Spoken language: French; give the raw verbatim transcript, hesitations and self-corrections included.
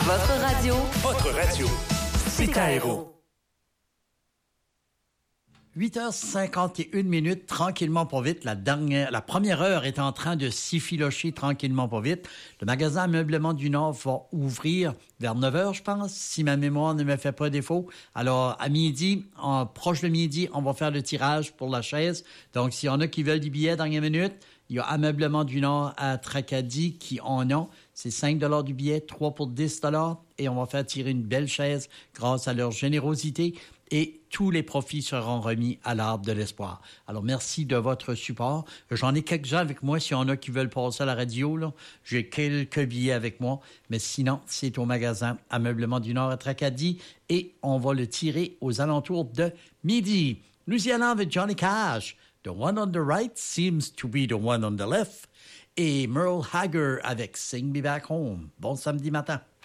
Votre radio. Votre radio. C'est K R O. huit heures cinquante et une minutes, tranquillement pas vite. La dernière, la première heure est en train de s'effilocher tranquillement pas vite. Le magasin Ameublement du Nord va ouvrir vers neuf heures, je pense, si ma mémoire ne me fait pas défaut. Alors, à midi, en, proche de midi, on va faire le tirage pour la chaise. Donc, s'il y en a qui veulent des billets dernière minute, il y a Ameublement du Nord à Tracadie qui en ont. C'est cinq dollars du billet, trois pour dix dollars. Et on va faire tirer une belle chaise grâce à leur générosité. Et tous les profits seront remis à l'Arbre de l'Espoir. Alors, merci de votre support. J'en ai quelques-uns avec moi. S'il y en a qui veulent passer à la radio, là, j'ai quelques billets avec moi. Mais sinon, c'est au magasin Ameublement du Nord à Tracadie. Et on va le tirer aux alentours de midi. Nous y allons avec Johnny Cash. The one on the right seems to be the one on the left. Et Merle Haggard avec Sing Me Back Home. Bon samedi matin.